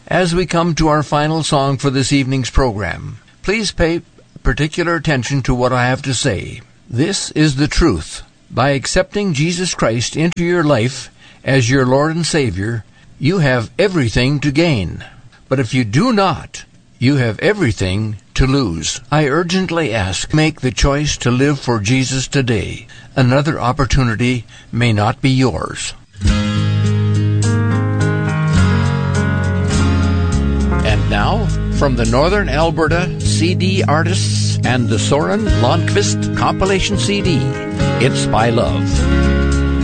As we come to our final song for this evening's program, please pay particular attention to what I have to say. This is the truth. By accepting Jesus Christ into your life as your Lord and Savior, you have everything to gain. But if you do not, you have everything to lose. I urgently ask, make the choice to live for Jesus today. Another opportunity may not be yours. And now, from the Northern Alberta CD Artists and the Soren Lundqvist compilation CD, It's by Love.